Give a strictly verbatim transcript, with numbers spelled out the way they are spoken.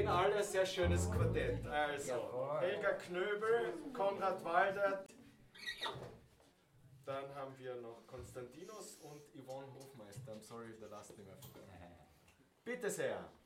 in alle ein sehr schönes Quartett. Also, Helga Knöbel, Konrad Waldert, dann haben wir noch Konstantinos und Yvonne Hofmeister. I'm sorry if the last name I forgot. Bitte sehr.